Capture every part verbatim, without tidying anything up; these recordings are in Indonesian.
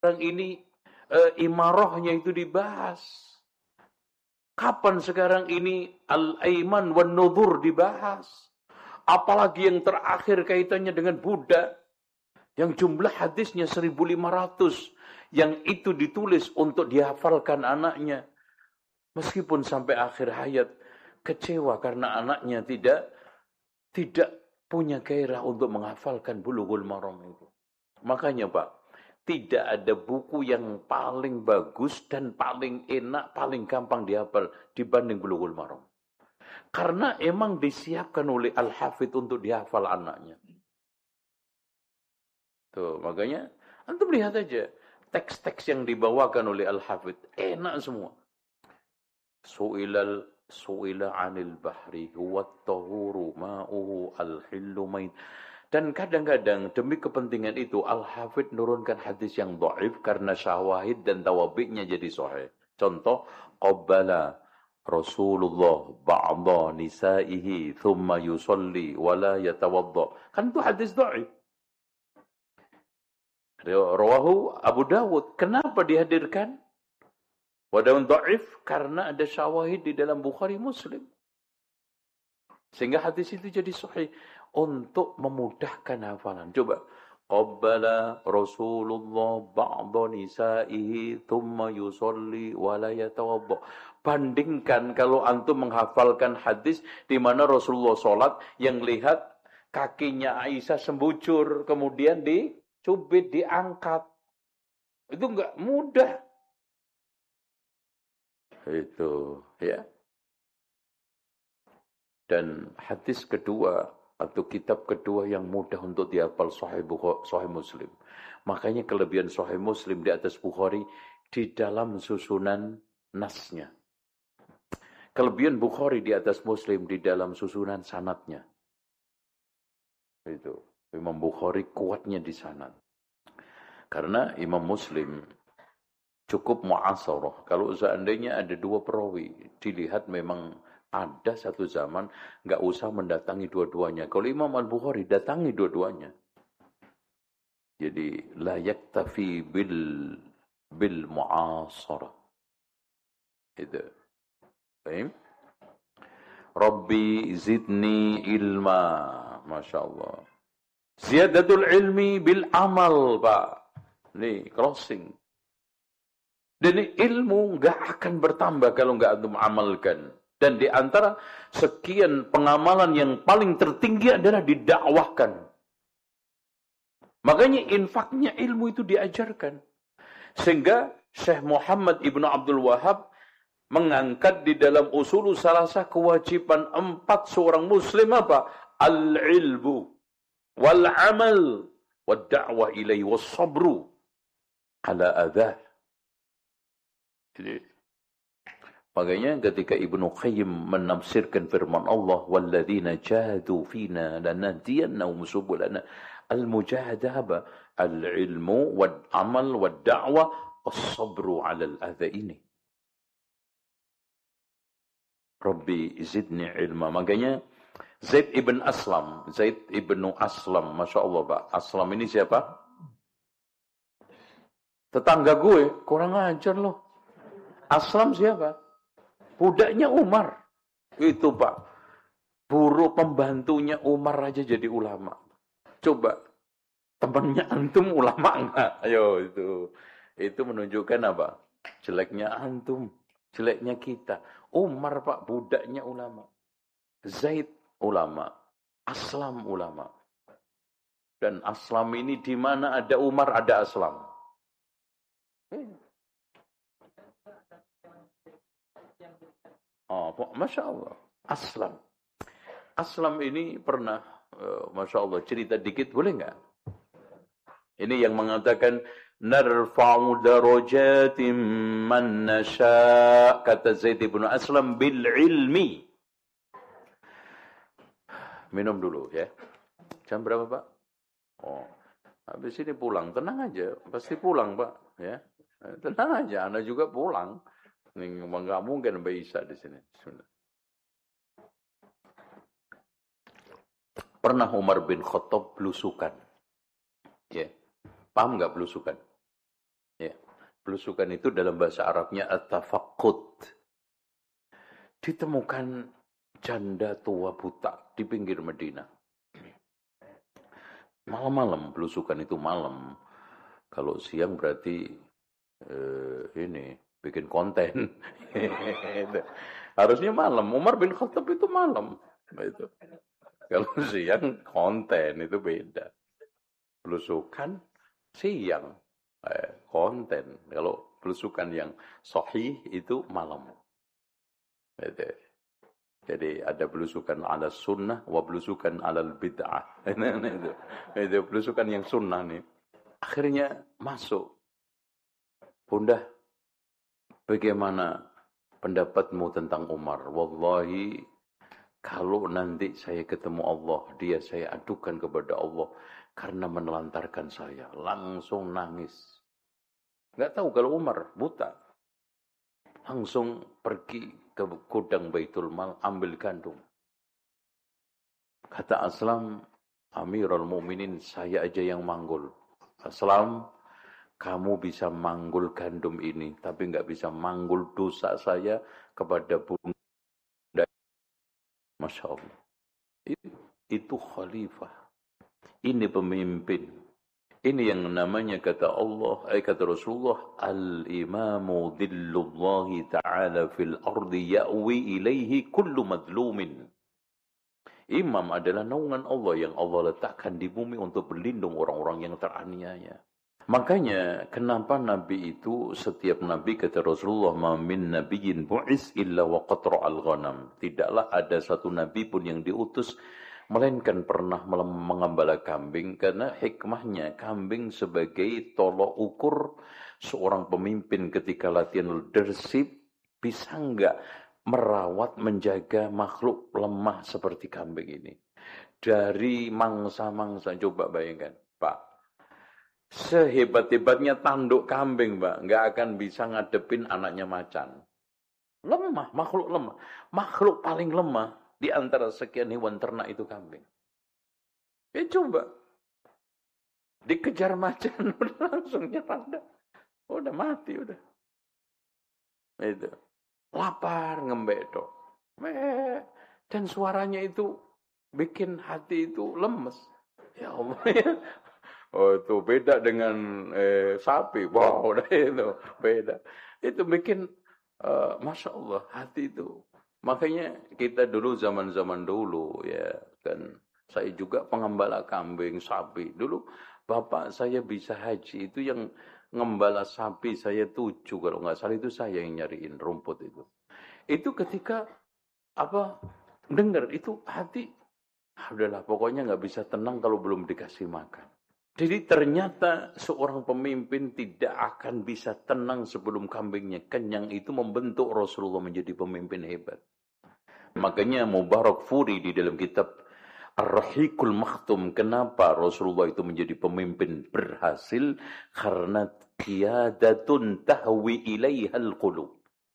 sekarang ini uh, imarahnya itu dibahas. Kapan sekarang ini al-aiman wan nudhur dibahas? Apalagi yang terakhir kaitannya dengan Buddha, yang jumlah hadisnya seribu lima ratus, yang itu ditulis untuk dihafalkan anaknya. Meskipun sampai akhir hayat kecewa karena anaknya tidak tidak punya gairah untuk menghafalkan Bulughul Maram itu. Makanya Pak, tidak ada buku yang paling bagus dan paling enak, paling gampang dihafal dibanding Bulughul Maram. Karena emang disiapkan oleh Al-Hafidh untuk dihafal anaknya. Tuh, makanya antum lihat aja teks-teks yang dibawakan oleh Al-Hafidh, enak semua. Su'ilal su'ila 'anil bahri huwa at-tahuru ma'uhu al-hillu main. Dan kadang-kadang demi kepentingan itu Al-Hafidh nurunkan hadis yang dhaif karena syawahid dan tawabiknya jadi sahih. Contoh, qabbala Rasulullah ba'dha nisaihi thumma yusalli wa la yatawadda. Kan itu hadis dhaif. Rawahu Abu Dawud. Kenapa dihadirkan? Wadawun dhaif karena ada syawahid di dalam Bukhari Muslim. Sehingga hadis itu jadi sahih untuk memudahkan hafalan. Coba. Qabbala Rasulullah ba'dha nisaihi thumma yusalli wa la yatawadda. Bandingkan kalau antum menghafalkan hadis di mana Rasulullah salat yang lihat kakinya Aisyah sembujur kemudian dicubit, diangkat. Itu enggak mudah. Itu, ya. Dan hadis kedua atau kitab kedua yang mudah untuk dihafal Sahih Bukhari, Sahih Muslim. Makanya kelebihan Sahih Muslim di atas Bukhari di dalam susunan nasnya. Kelebihan Bukhari di atas Muslim di dalam susunan sanadnya. Itu. Imam Bukhari kuatnya di sanad. Karena Imam Muslim cukup mu'asarah. Kalau seandainya ada dua perawi, dilihat memang ada satu zaman, nggak usah mendatangi dua-duanya. Kalau Imam Al-Bukhari datangi dua-duanya. Jadi la yaktafi bil bil mu'asarah. Itu. Baik. Rabbi zidni ilma. Masya Allah. Ziyadatul ilmi bil amal, Pak. Nih, crossing. Dan ilmu nggak akan bertambah kalau nggak antum amalkan. Dan di antara sekian pengamalan yang paling tertinggi adalah didakwahkan. Makanya infaknya ilmu itu diajarkan. Sehingga Syekh Muhammad Ibnu Abdul Wahab mengangkat di dalam usul salasah kewajiban empat seorang muslim apa? Al-ilmu, wal-amal, wad-da'wah ilaihi, was-sabru ala adhah. Jadi, makanya ketika Ibnu Qayyim menafsirkan firman Allah, walladzina jahadu fina lanahdiyannahum subulana, al-mujahadah apa? Al-ilmu wal-amal wad-da'wah was-sabru 'ala al-adha ini. Rabbi zidni ilma. Makanya Zaid ibn Aslam, Zaid ibnu Aslam, Masya Allah Pak. Aslam ini siapa? Tetangga gue, kurang ajar loh. Aslam siapa? Budaknya Umar. Itu Pak. Buruh pembantunya Umar aja jadi ulama. Coba. Temannya antum ulama enggak? Ayo itu. Itu menunjukkan apa? Jeleknya antum. Jeleknya kita. Umar Pak. Budaknya ulama. Zaid ulama. Aslam ulama. Dan Aslam ini di mana ada Umar ada Aslam. Hmm. Oh, Masya Allah. Aslam. Aslam ini pernah, uh, Masya Allah, cerita dikit, boleh nggak? Ini yang mengatakan, narfa'u darajatim man nasha', kata Zaid ibn Aslam, bil ilmi. Minum dulu ya. Jam berapa Pak? Oh, habis ini pulang. Tenang aja, pasti pulang Pak. Ya, tenang aja, Anda juga pulang. Ini nggak mungkin Mbak Isa di sini. Pernah Umar bin Khattab belusukan. Ya, paham nggak belusukan? Belusukan itu dalam bahasa Arabnya at-tafaqqud. Ditemukan janda tua buta di pinggir Madinah. Malam-malam, belusukan itu malam. Kalau siang berarti eh, ini bikin konten. Harusnya malam. Umar bin Khattab itu malam. Itu. Kalau siang konten itu beda. Belusukan siang eh, konten. Kalau belusukan yang sahih itu malam. Itu. Jadi ada belusukan ala sunnah, wa belusukan ala bid'ah. itu, itu belusukan yang sunnah nih. Akhirnya masuk. Bunda, bagaimana pendapatmu tentang Umar? Wallahi, kalau nanti saya ketemu Allah, dia saya adukan kepada Allah karena menelantarkan saya. Langsung nangis. Nggak tahu kalau Umar buta. Langsung pergi ke gudang Baitul Mal, ambil gandum. Kata Aslam, Amirul Mukminin, saya aja yang manggul. Aslam, kamu bisa manggul gandum ini, tapi nggak bisa manggul dosa saya kepada bunda. Masya Allah. Itu, itu khalifah. Ini pemimpin. Ini yang namanya kata Allah, eh, kata Rasulullah, al-imamu dhillullahi ta'ala fil ardi ya'wi ilaihi kullu madlumin. Imam adalah naungan Allah yang Allah letakkan di bumi untuk berlindung orang-orang yang teraniaya. Makanya kenapa Nabi itu, setiap Nabi kata Rasulullah, ma min nabiyyin bu'is illa wa qatra al-ghanam. Tidaklah ada satu Nabi pun yang diutus melainkan pernah mengembala kambing, karena hikmahnya kambing sebagai tolok ukur seorang pemimpin ketika latihan leadership bisa enggak merawat, menjaga makhluk lemah seperti kambing ini. Dari mangsa-mangsa, coba bayangkan, Pak. Sehebat-hebatnya tanduk kambing, Pak, enggak akan bisa ngadepin anaknya macan. Lemah, makhluk lemah. Makhluk paling lemah di antara sekian hewan ternak itu kambing. Ya coba. Dikejar macan, udah langsung nyerang. Udah mati, udah. Itu. Lapar, ngembek dok. Dan suaranya itu bikin hati itu lemes. Ya Allah ya. Oh itu beda dengan eh, sapi. Wow, udah itu. Beda. Itu bikin, uh, Masya Allah, hati itu. Makanya kita dulu zaman-zaman dulu ya kan, saya juga pengembala kambing, sapi. Dulu bapak saya bisa haji itu yang ngembala sapi saya tujuh kalau nggak salah, itu saya yang nyariin rumput itu. Itu ketika apa dengar itu hati, ah, udahlah pokoknya nggak bisa tenang kalau belum dikasih makan. Jadi ternyata seorang pemimpin tidak akan bisa tenang sebelum kambingnya kenyang. Itu membentuk Rasulullah menjadi pemimpin hebat. Makanya Mubarak Furi di dalam kitab Ar-Rahiqul Makhtum, kenapa Rasulullah itu menjadi pemimpin berhasil? Karena qiyadatun tahwi ilaihal qulub.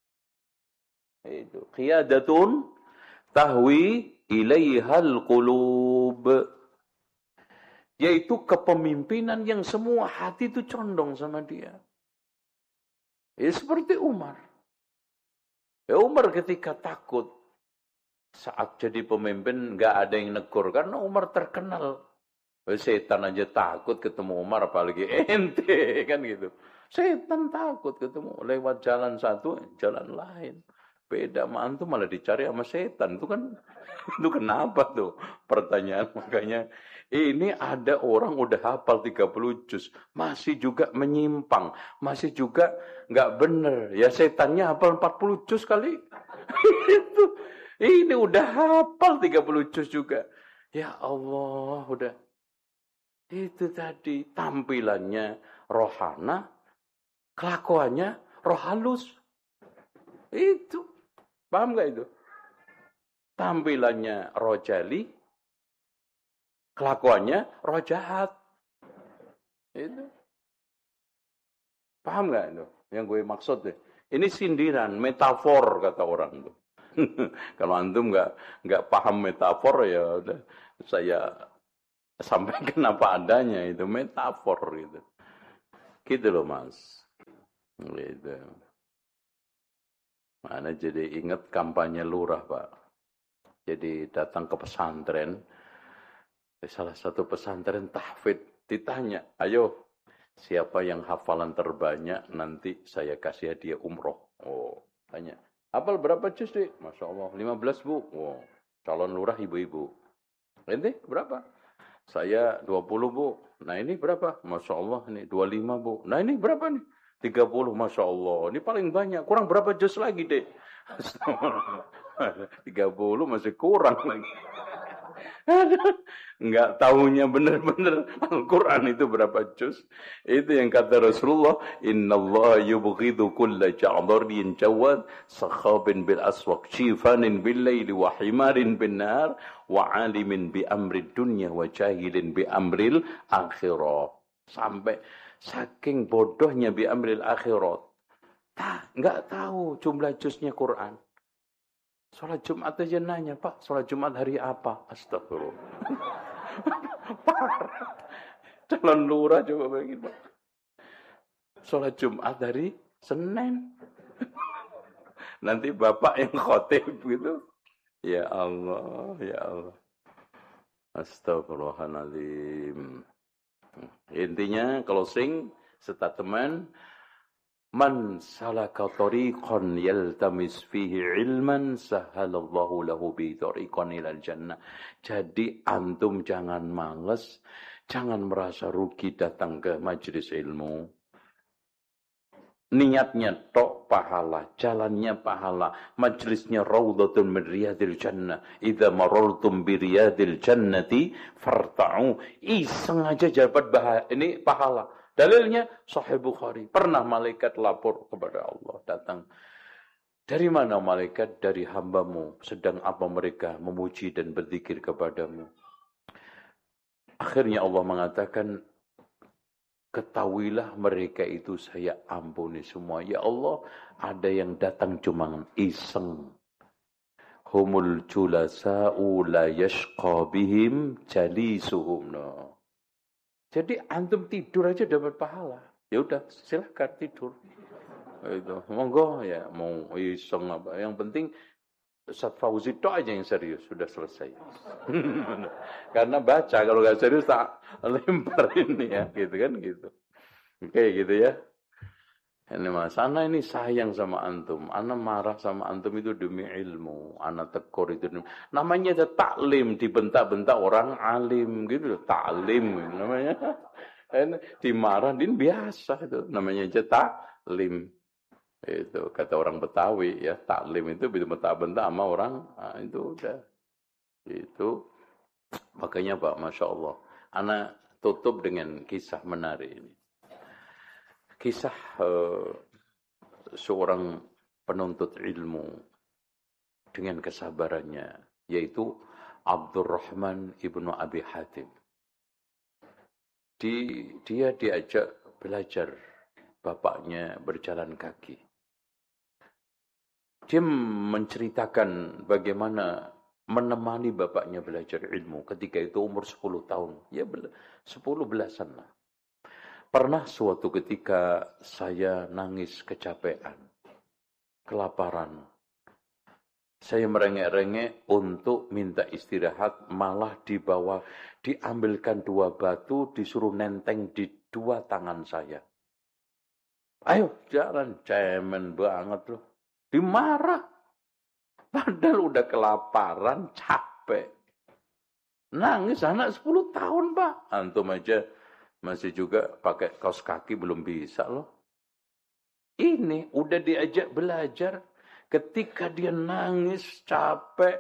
Itu qiyadatun tahwi ilaihal qulub. Yaitu kepemimpinan yang semua hati itu condong sama dia. Ya seperti Umar. Ya Umar ketika takut saat jadi pemimpin nggak ada yang negur karena Umar terkenal. Setan aja takut ketemu Umar, apalagi ente kan gitu. Setan takut ketemu lewat jalan satu, jalan lain. Beda sama antum malah dicari sama setan. Itu kan itu kenapa tuh? Pertanyaan makanya ini ada orang udah hafal tiga puluh juz, masih juga menyimpang, masih juga nggak bener. Ya setannya hafal empat puluh juz kali. Itu ini udah hafal tiga puluh juz juga. Ya Allah, udah. Itu tadi tampilannya rohana, kelakuannya roh halus. Itu. Paham gak itu? Tampilannya roh jali, kelakuannya roh jahat. Itu. Paham gak itu? Yang gue maksud deh. Ini sindiran, metafor kata orang tuh. Kalau antum nggak nggak paham metafor ya udah saya sampaikan apa adanya, itu metafor gitu. Gitu loh Mas. Gitu. Mana jadi ingat kampanye lurah, Pak. Jadi datang ke pesantren, salah satu pesantren tahfidz, ditanya, ayo siapa yang hafalan terbanyak nanti saya kasih hadiah umroh. Oh, tanya. Hafal berapa juz, Dik? Masya Allah, lima belas, Bu. Oh, calon lurah ibu-ibu. Ente berapa? Saya dua puluh, Bu. Nah, ini berapa? Masya Allah, ini dua puluh lima, Bu. Nah, ini berapa nih? tiga puluh, Masya Allah. Ini paling banyak. Kurang berapa juz lagi, Dek? tiga puluh masih kurang lagi. Enggak tahunya benar-benar Al-Quran itu berapa juz. Itu yang kata Rasulullah, innallaha yubghidu kulla ja'dharin jawad sakhabin bil aswaq shifanin bil laili wa himarin bin nar wa alimin bi amri dunya wa jahilin bi amril akhirah. Sampai saking bodohnya bi amril akhirat. Tak, enggak tahu jumlah juznya Quran. Sholat Jumat aja nanya, Pak, sholat Jumat hari apa? Astagfirullah. Calon lurah coba bayangin, Pak. Sholat Jumat hari Senin. Nanti Bapak yang khotib gitu. Ya Allah, ya Allah. Astagfirullahaladzim. Intinya, closing, statement, man salaka tariqan yaltamis fihi ilman sahalallahu lahu bi tariqan ilal jannah. Jadi antum jangan males, jangan merasa rugi datang ke majelis ilmu. Niatnya tok pahala, jalannya pahala, majelisnya raudhatun min riyadil jannah. Idza marartum bi riyadil jannati farta'u. Iseng aja dapat ini pahala. Dalilnya Sahih Bukhari. Pernah malaikat lapor kepada Allah datang. Dari mana malaikat? Dari hambamu. Sedang apa mereka memuji dan berzikir kepadamu. Akhirnya Allah mengatakan, ketahuilah mereka itu saya ampuni semua. Ya Allah, ada yang datang cuma iseng. Humul julasa'u la yashqa bihim jalisuhum. No. Jadi antum tidur aja dapat pahala. Ya udah, silahkan tidur. Itu monggo ya, mau iseng apa. Yang penting Ustaz Fauzi itu aja yang serius, sudah selesai. Karena baca, kalau nggak serius tak lempar ini ya, gitu kan gitu. Oke gitu ya. Ini mas, ana ini sayang sama antum, ana marah sama antum itu demi ilmu, ana tekor itu demi, namanya ada taklim, dibentak-bentak orang alim gitu, taklim namanya. Dimarahin biasa itu, namanya aja taklim. Itu kata orang Betawi ya, taklim itu bentak-bentak sama orang, nah, itu udah. Itu makanya Pak, Masya Allah. Ana tutup dengan kisah menarik ini. Kisah uh, seorang penuntut ilmu dengan kesabarannya, yaitu Abdurrahman ibnu Abi Hatim. Di, dia diajak belajar, bapaknya berjalan kaki. Dia menceritakan bagaimana menemani bapaknya belajar ilmu ketika itu umur sepuluh tahun. Ya sepuluh belasan lah. Pernah suatu ketika saya nangis kecapean, kelaparan. Saya merengek-rengek untuk minta istirahat, malah dibawa, diambilkan dua batu, disuruh nenteng di dua tangan saya. Ayo jalan, cemen banget loh. Dimarah. Padahal udah kelaparan, capek. Nangis anak sepuluh tahun, Pak. Antum aja masih juga pakai kaos kaki belum bisa loh. Ini udah diajak belajar. Ketika dia nangis, capek.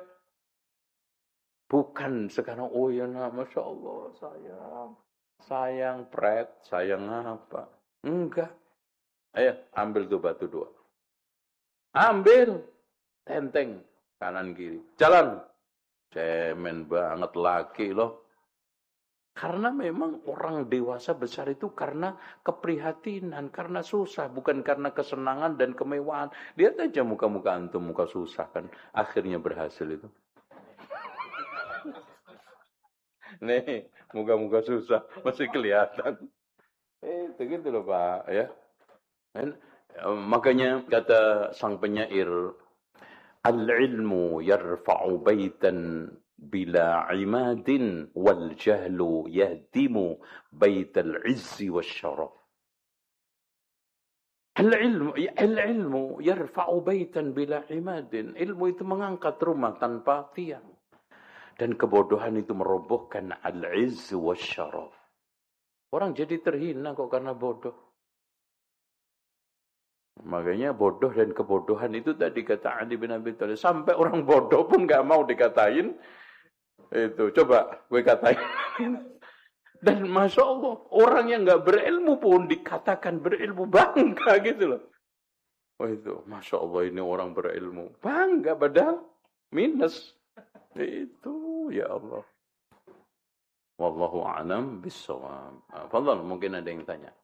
Bukan sekarang, oh ya nah, Masya Allah, sayang. Sayang, pret, sayang apa? Enggak. Ayo, ambil tuh batu dua. Ambil. Tenteng. Kanan kiri. Jalan. Cemen banget laki loh. Karena memang orang dewasa besar itu karena keprihatinan, karena susah, bukan karena kesenangan dan kemewahan. Lihat aja muka-muka antum, muka susah kan. Akhirnya berhasil itu. Nih, muka-muka susah masih kelihatan. Eh, itu gitu loh Pak ya. Makanya kata sang penyair, al-ilmu yarfa'u baitan bila imadin wal jahlu yahdimu baital izzi wasyaraf. Al-ilmu, al-ilmu yarfa'u baitan bila imadin. Ilmu itu mengangkat rumah tanpa tiang. Dan kebodohan itu merobohkan al-izz wasyaraf. Orang jadi terhina kok karena bodoh. Makanya bodoh dan kebodohan itu tadi kata Ali bin Abi Thalib. Sampai orang bodoh pun gak mau dikatain. Itu, coba gue katain. Dan Masya Allah, orang yang gak berilmu pun dikatakan berilmu. Bangga gitu loh. Oh itu, Masya Allah ini orang berilmu. Bangga padahal minus. Itu, ya Allah. Wallahu a'lam bissawab. Fadhal, mungkin ada yang tanya.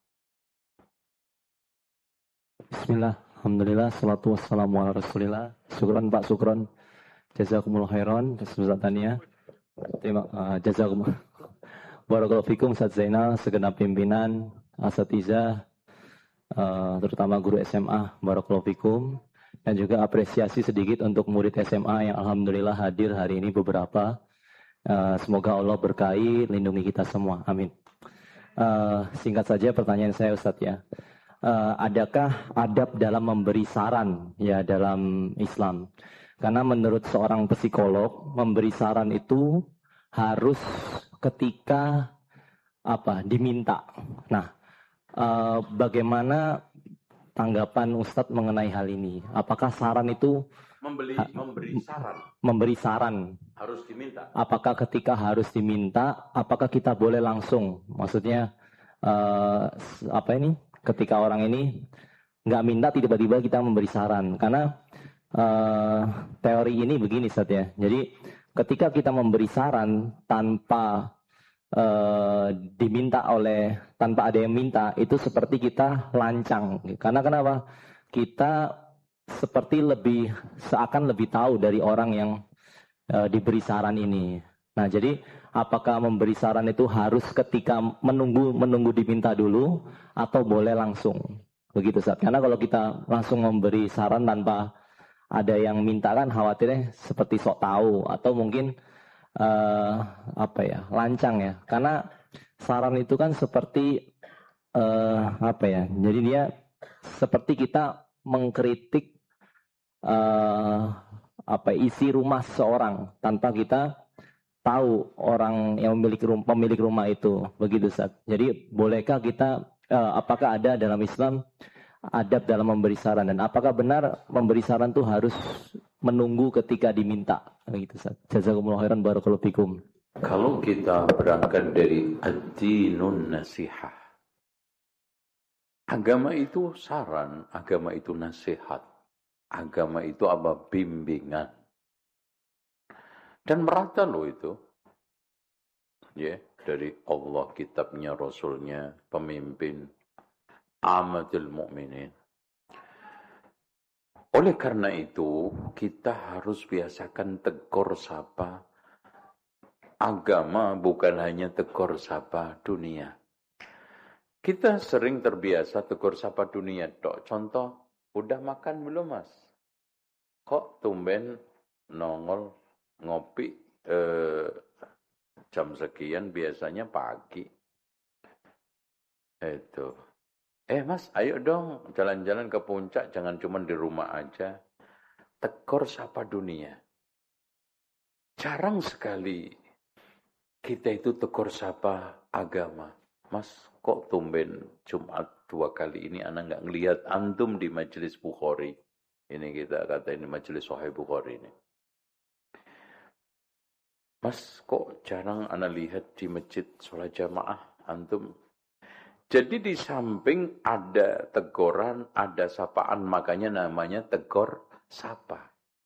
Bismillah, alhamdulillah, salatu wassalamu ala rasulillah. Syukran Pak, syukran. Jazakumullah khairan, Ustazania. Terima uh, jazakumullah. Barakallahu fikum Ustaz Zainal, segenap pimpinan, asatidzah, uh, terutama guru S M A, barakallahu fikum. Dan juga apresiasi sedikit untuk murid S M A yang alhamdulillah hadir hari ini beberapa. Uh, semoga Allah berkahi, lindungi kita semua. Amin. Uh, singkat saja pertanyaan saya Ustaz ya. Uh, adakah adab dalam memberi saran ya dalam Islam? Karena menurut seorang psikolog, memberi saran itu harus ketika apa diminta. Nah, uh, bagaimana tanggapan Ustadz mengenai hal ini? Apakah saran itu membeli ha, memberi saran? Memberi saran harus diminta. Apakah ketika harus diminta? Apakah kita boleh langsung? Maksudnya uh, apa ini? Ketika orang ini nggak minta, tiba-tiba kita memberi saran. Karena uh, teori ini begini Ustaz ya. Jadi ketika kita memberi saran tanpa uh, diminta oleh, tanpa ada yang minta, itu seperti kita lancang. Karena kenapa? Kita seperti lebih, seakan lebih tahu dari orang yang uh, diberi saran ini. Nah jadi apakah memberi saran itu harus ketika menunggu menunggu diminta dulu atau boleh langsung? Begitu Ustaz. Karena kalau kita langsung memberi saran tanpa ada yang minta kan khawatirnya seperti sok tahu atau mungkin uh, apa ya, lancang ya. Karena saran itu kan seperti uh, apa ya? Jadi dia seperti kita mengkritik uh, apa isi rumah seorang tanpa kita tahu orang yang memiliki rumah, pemilik rumah itu. Begitu Ustaz. Jadi bolehkah kita uh, apakah ada dalam Islam adab dalam memberi saran, dan apakah benar memberi saran itu harus menunggu ketika diminta? Begitu Ustaz. Jazakumullah khairan, barakallahu fikum. Kalau kita berangkat dari ad-dinun nasihah, agama itu saran, agama itu nasihat, agama itu apa? Bimbingan. Dan merata loh itu. Ya, yeah, dari Allah, kitabnya, rasulnya, pemimpin, amatul mukminin. Oleh karena itu, kita harus biasakan tegur sapa agama, bukan hanya tegur sapa dunia. Kita sering terbiasa tegur sapa dunia, dok. Contoh, udah makan belum mas? Kok tumben nongol ngopi eh, jam sekian, biasanya pagi. Itu. Eh mas, ayo dong jalan-jalan ke puncak, jangan cuma di rumah aja. Tegur sapa dunia. Jarang sekali kita itu tegur sapa agama. Mas, kok tumben Jumat dua kali ini anak nggak ngelihat antum di majelis Bukhari. Ini kita kata ini majelis Sahih Bukhari ini. Mas, kok jarang anak lihat di masjid sholat jamaah antum? Jadi di samping ada teguran, ada sapaan, makanya namanya tegur sapa.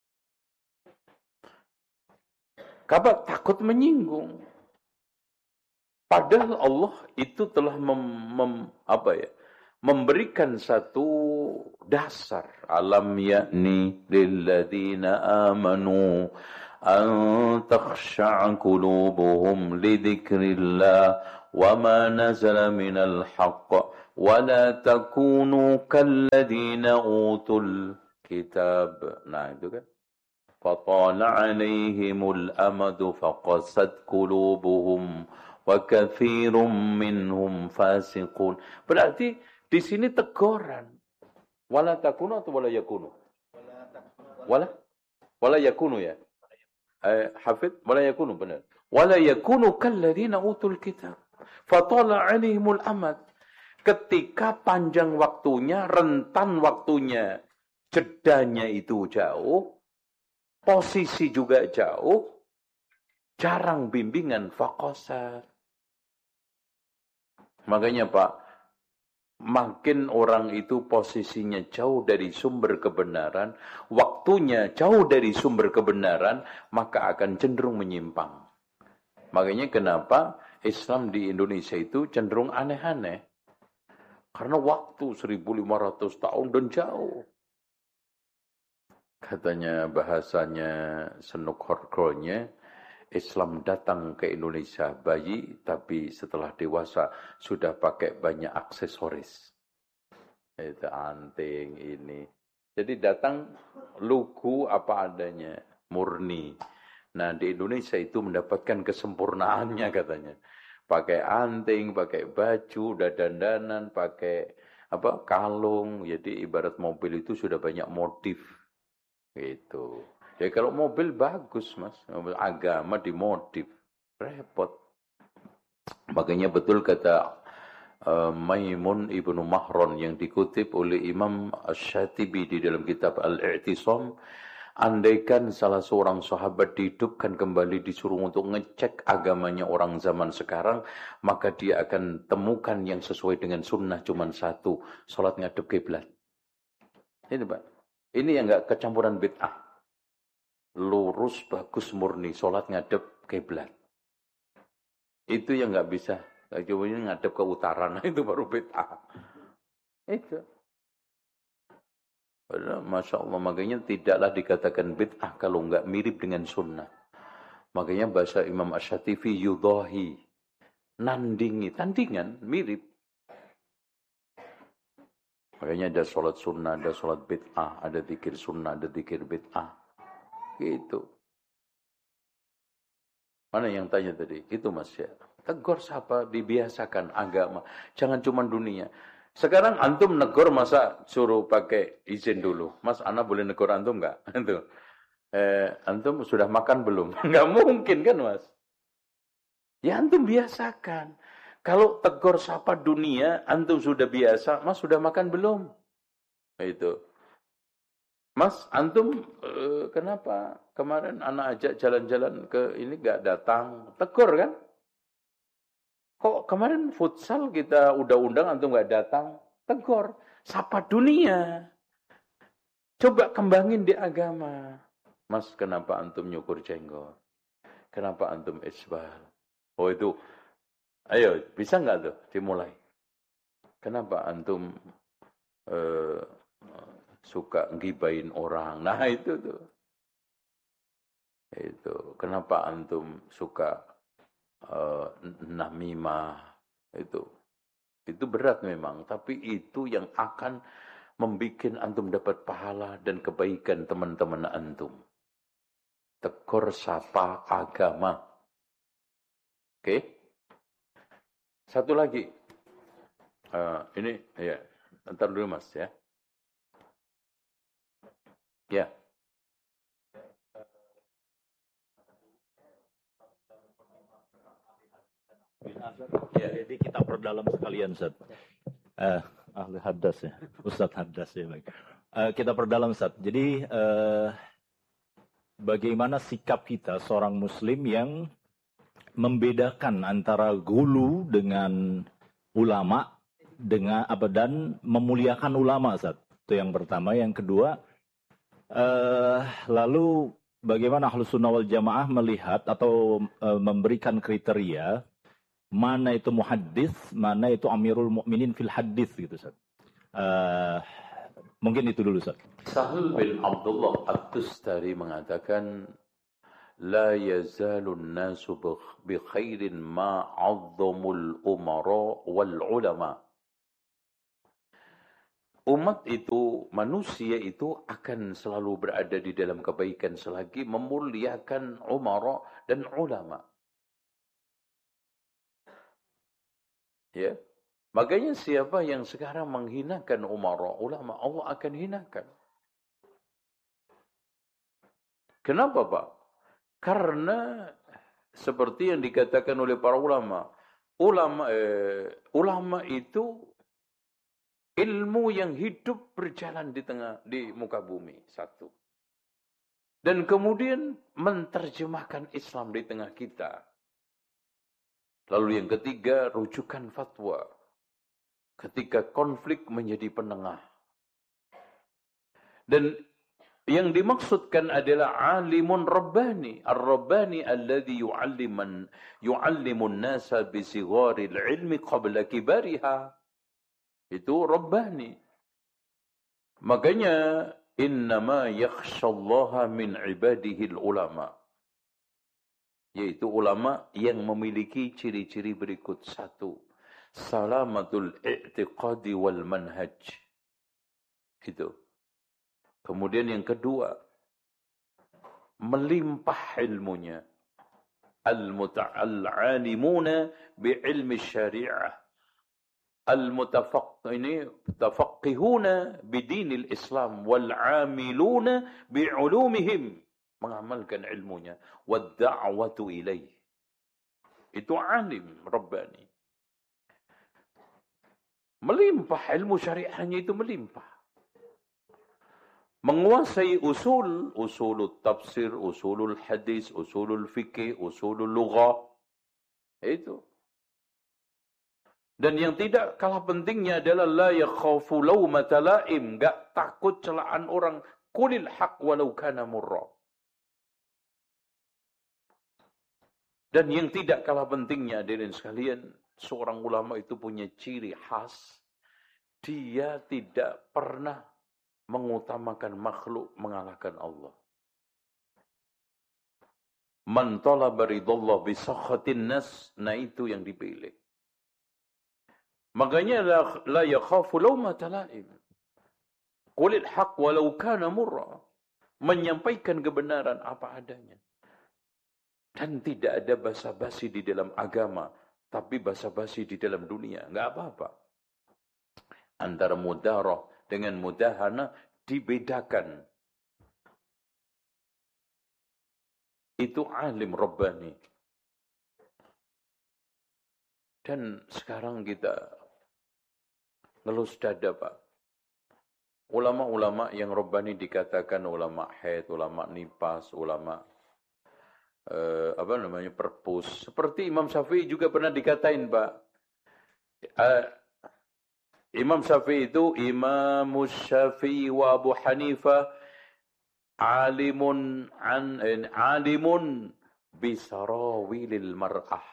Kabar takut menyinggung. Padahal Allah itu telah mem, mem, apa ya, memberikan satu dasar. Alam ya'ni lilladzina amanu an takhsha'a qulubuhum lidzikrillah وما نزل من الحق ولا تكونوا كالذين أوتوا الكتاب. Nah itu kan. فطال عليهم الأمد فقست قلوبهم وكثير منهم فاسقون. Berarti di sini teguran. Wala takunu atau wala yakunu? Wala wala yakunu ya. Eh, Hafid wala yakunu benar. Wala yakunu kalladzina utul kitab. Fatala 'alaihimul amad. Ketika panjang waktunya, rentan waktunya, jedanya itu jauh, posisi juga jauh, jarang bimbingan faqasat. Makanya Pak, makin orang itu posisinya jauh dari sumber kebenaran, waktunya jauh dari sumber kebenaran, maka akan cenderung menyimpang. Makanya kenapa Islam di Indonesia itu cenderung aneh-aneh. Karena waktu seribu lima ratus tahun dan jauh. Katanya bahasanya Senuk Horkronya, Islam datang ke Indonesia bayi, tapi setelah dewasa sudah pakai banyak aksesoris. Itu anting ini. Jadi datang lugu apa adanya, murni. Nah di Indonesia itu mendapatkan kesempurnaannya katanya. Pakai anting, pakai baju, udah dandanan, pakai apa kalung. Jadi ibarat mobil itu sudah banyak motif. Gitu. Ya kalau mobil bagus mas, agama dimodif, repot. Makanya betul kata uh, Maimun ibnu Mahron yang dikutip oleh Imam Asy-Syatibi di dalam kitab Al-I'tisam, andaikan salah seorang sahabat dihidupkan kembali disuruh untuk ngecek agamanya orang zaman sekarang, maka dia akan temukan yang sesuai dengan sunnah cuma satu, sholat ngadep kiblat. Ini Pak, ini yang enggak kecampuran bid'ah. Lurus, bagus, murni, sholat ngadep kiblat. Itu yang nggak bisa. Coba ngadep ke utara, nah itu baru bid'ah. Itu. Masya Allah, makanya tidaklah dikatakan bid'ah kalau nggak mirip dengan sunnah. Makanya bahasa Imam Asy-Syatibi yudahi, nandingi, tandingan, mirip. Makanya ada sholat sunnah, ada sholat bid'ah, ada zikir sunnah, ada zikir bid'ah. Gitu. Mana yang tanya tadi? Itu mas ya. Tegur siapa? Dibiasakan agama. Jangan cuma dunia. Sekarang antum negor masa suruh pakai izin dulu. Mas, ana boleh negor antum enggak? Itu. Eh, antum sudah makan belum? Enggak mungkin kan mas? Ya antum biasakan. Kalau tegur siapa dunia, antum sudah biasa. Mas sudah makan belum? Itu. Mas, antum uh, kenapa kemarin anak ajak jalan-jalan ke ini gak datang? Tegur kan? Kok kemarin futsal kita udah undang antum gak datang? Tegur. Sapa dunia. Coba kembangin di agama. Mas, kenapa antum nyukur jenggot? Kenapa antum isbal? Oh itu, ayo bisa gak tuh dimulai? Kenapa antum... Uh, suka ngibain orang. Nah itu tuh. Itu. Kenapa antum suka uh, namimah? Itu. Itu berat memang. Tapi itu yang akan membuat antum dapat pahala dan kebaikan teman-teman antum. Tegur sapa agama. Oke. Okay? Satu lagi. Uh, ini ya. Ntar dulu mas ya. Ya. Ya, jadi kita perdalam sekalian, Ustaz. Uh, ahli haddas ya, Ustaz haddas ya, baik. Uh, kita perdalam, Ustaz. Jadi uh, bagaimana sikap kita seorang Muslim yang membedakan antara gulu dengan ulama dengan apa dan memuliakan ulama, Ustaz. Itu yang pertama. Yang kedua, Uh, lalu bagaimana Ahlus Sunnah wal Jamaah melihat atau uh, memberikan kriteria mana itu muhaddis, mana itu amirul mukminin fil hadis gitu, Ustaz. Uh, mungkin itu dulu, Ustaz. Sahal bin Abdullah At-Tustari mengatakan la yazalun nasu bi khairin ma 'azzamul umara wal ulama. Umat itu, manusia itu akan selalu berada di dalam kebaikan selagi memuliakan umara dan ulama. Ya. Makanya siapa yang sekarang menghinakan umara, ulama, Allah akan hinakan. Kenapa, Pak? Karena seperti yang dikatakan oleh para ulama, ulama eh, ulama itu ilmu yang hidup berjalan di tengah di muka bumi, satu. Dan kemudian menterjemahkan Islam di tengah kita. Lalu yang ketiga, rujukan fatwa. Ketika konflik menjadi penengah. Dan yang dimaksudkan adalah alimun rabbani. Ar-rabbani alladhi yu'alliman yu'allimun nasa bisigharil ilmi qabla kibariha. Itu rabbani. Makanya innama yakhshallaha min ibadihil ulama. Yaitu ulama yang memiliki ciri-ciri berikut. Satu, salamatul i'tiqadi wal manhaj. Itu. Kemudian yang kedua, melimpah ilmunya. Al-muta'al-alimuna bi'ilmi syari'ah. Al-mutafaqihuna bidinil Islam wal-amiluna bi'ulumihim, mengamalkan ilmunya, wad-da'watu ilaih. Itu alim rabbani. Melimpah ilmu syariahnya, itu melimpah. Menguasai usul, usulul tafsir, usulul hadis, usulul fikih, usulul lughah. Itu. Dan yang tidak kalah pentingnya adalah la yakhafu laumata laim, enggak takut celaan orang, qulil haq walau kana murra. Dan yang tidak kalah pentingnya hadirin sekalian, seorang ulama itu punya ciri khas, dia tidak pernah mengutamakan makhluk mengalahkan Allah. Man talaba ridallah bi sakhatin nas, nah itu yang dipilih. Makanya la, la yakhafu laumata laim. Qulil haq walau kana murra. Menyampaikan kebenaran apa adanya. Dan tidak ada basa-basi di dalam agama, tapi basa-basi di dalam dunia. Enggak apa-apa. Antara mudarah dengan mudahana dibedakan. Itu alim rabbani. Dan sekarang kita ngelus dada, Pak. Ulama-ulama yang rabbani dikatakan ulama haid, ulama nifas, ulama eh, apa namanya perpus. Seperti Imam Syafi'i juga pernah dikatain, Pak. Uh, Imam Syafi'i itu Imam Syafi'i wa Abu Hanifah alimun an eh, alimun bisarawilil mar'ah.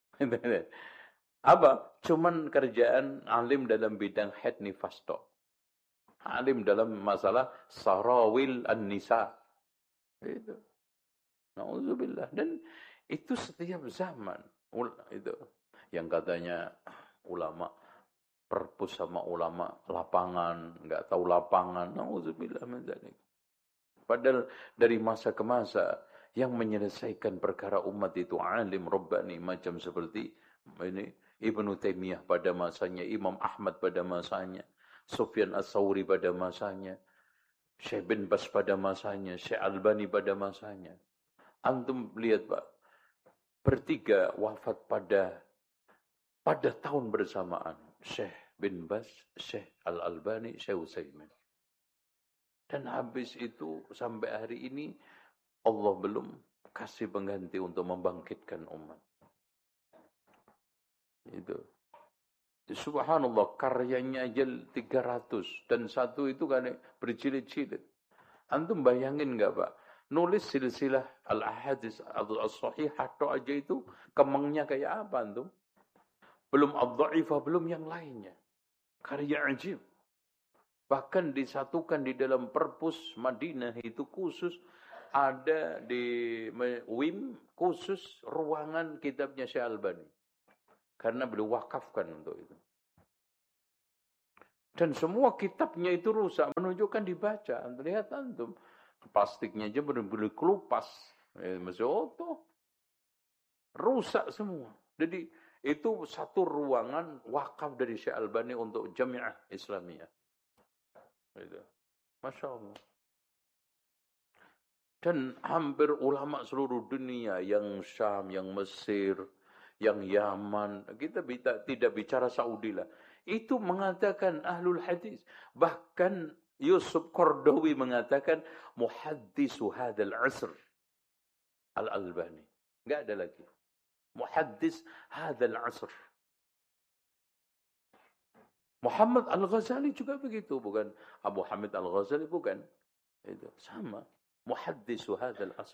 Apa? Cuman kerjaan alim dalam bidang haid nifas tok. Alim dalam masalah sarawil an-nisa. Itu. Nauzubillah. Dan itu setiap zaman. Itu yang katanya ulama perpus sama ulama lapangan, enggak tahu lapangan. Nauzubillah min dzalik. Padahal dari masa ke masa yang menyelesaikan perkara umat itu alim rabbani, macam seperti ini Ibnu Taimiyah pada masanya, Imam Ahmad pada masanya, Sufyan Ats-Tsauri pada masanya, Syekh bin Bas pada masanya, Syekh Albani pada masanya. Antum lihat, Pak, bertiga wafat pada pada tahun bersamaan. Syekh bin Bas, Syekh Al-Albani, Syekh Utsaimin. Dan habis itu sampai hari ini Allah belum kasih pengganti untuk membangkitkan umat. Itu. Subhanallah, karyanya aja tiga ratus dan satu itu kan berjilid-jilid. Antum bayangin enggak, Pak? Nulis silsilah al-ahadits as-sahihah aja itu kemengnya kayak apa antum? Belum ad-dhaifah, belum yang lainnya. Karya ajib. Bahkan disatukan di dalam perpus Madinah itu khusus ada di U I M khusus ruangan kitabnya Syekh Albani. Karena beliau wakafkan untuk itu. Dan semua kitabnya itu rusak, menunjukkan dibaca. Lihat antum, plastiknya aja benar-benar kelupas. Eh, masih otoh. Rusak semua. Jadi itu satu ruangan wakaf dari Syekh Albani untuk Jamiah Islamiyah. Gitu. Masya Allah. Dan hampir ulama seluruh dunia, yang Syam, yang Mesir, yang Yaman, kita tidak bicara Saudi lah, itu mengatakan ahlul hadis. Bahkan Yusuf Qardawi mengatakan muhaddisu hadzal asr Al-Albani. Enggak ada lagi. Muhaddis hadzal asr. Muhammad Al-Ghazali juga begitu, bukan? Abu Hamid Al-Ghazali bukan? Itu sama. Muhaddisu hadzal asr.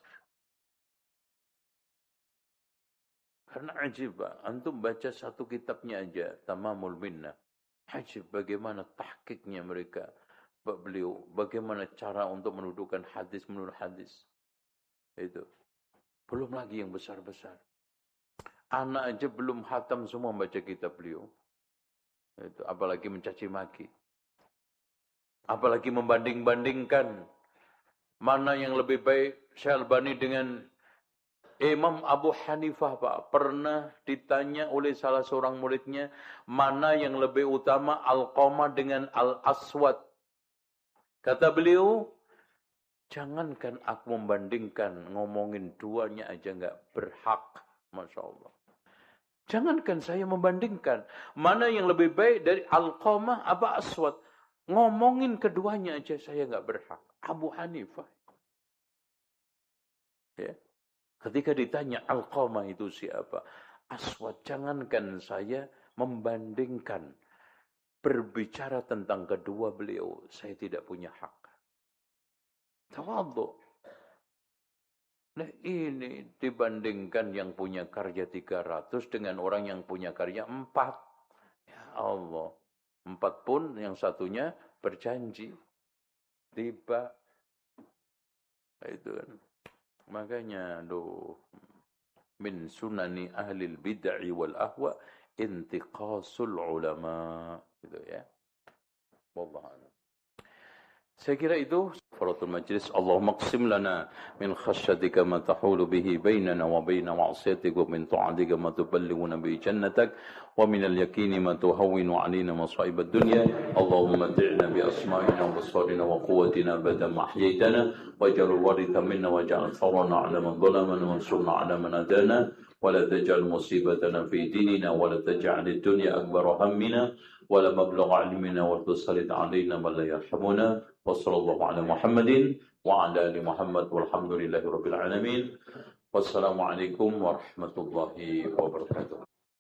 Karena ajib, antum baca satu kitabnya aja, Tamamul Minnah. Ajib bagaimana tahqiqnya mereka, beliau, bagaimana cara untuk menudukkan hadis menurut hadis. Itu. Belum lagi yang besar-besar. Anak aja belum khatam semua baca kitab beliau. Itu, apalagi mencaci maki. Apalagi membanding-bandingkan mana yang lebih baik Syekh Albani dengan Imam Abu Hanifah, Pak. Pernah ditanya oleh salah seorang muridnya, mana yang lebih utama Alqamah dengan Al-Aswad? Kata beliau, jangankan aku membandingkan, ngomongin duanya aja enggak berhak. Masya Allah. Jangankan saya membandingkan, mana yang lebih baik dari Alqamah apa Aswad? Ngomongin keduanya aja saya enggak berhak. Abu Hanifah. Ya. Ketika ditanya Alqamah itu siapa? Aswad. Jangankan saya membandingkan, berbicara tentang kedua beliau, saya tidak punya hak. Tawadhu. Nah ini dibandingkan yang punya karya tiga ratus dengan orang yang punya karya empat. Ya Allah. Empat pun yang satunya berjanji. Tiba. Itu kan. Makanya aduh, min sunani ahlil bid'ah wal ahwa intiqasul ulama, gitu ya. Wallahu a'lam. Saya kira itu faratul majlis. Allahumma qsim lana min khasyatika ma tahulu bihi bainana wa baina ma'siyatik wa min ta'atika ma tuballighuna bi jannatak wa min al-yaqini ma tuhawwinu 'alaina masa'ib ad-dunya. Allahumma ti'na bi asma'ina wa basarina wa quwwatina abada ma ahyaytana waj'al waritha minna waj'al tharana 'ala man zalamana wansurna 'ala man adana wa la taj'al musibatana fi dinina wa la taj'al ad-dunya akbar hammina wa la mablagha 'ilmina wa tusallit 'alaina man la yarhamuna. Wassallallahu ala Muhammadin wa ala ali Muhammad walhamdulillahi rabbil alamin. Wassalamualaikum warahmatullahi wabarakatuh.